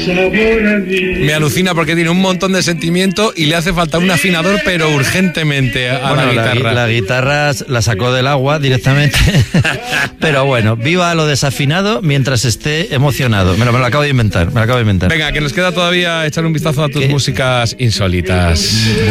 Me alucina porque tiene un montón de sentimiento y le hace falta un afinador, pero urgentemente a la guitarra. La guitarra la sacó del agua directamente. Pero bueno, viva lo desafinado mientras esté emocionado. Me lo acabo de inventar. Venga, que nos queda todavía echar un vistazo a tus músicas insólitas.